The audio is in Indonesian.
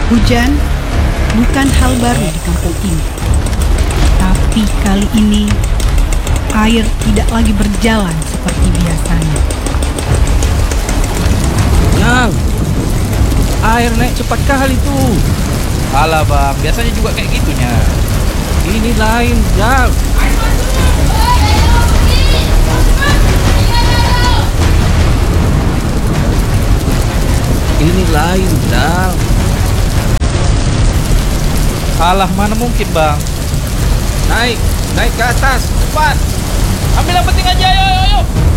Hujan bukan hal baru di kampung ini. Tapi kali ini, air tidak lagi berjalan seperti biasanya. Yang, air naik cepat kali tuh. Alah bang, biasanya juga kayak gitunya. Ini lain, Jal. Ini lain, Jal. Alah, mana mungkin bang. Naik ke atas, cepat. Ambil yang penting aja, ayo.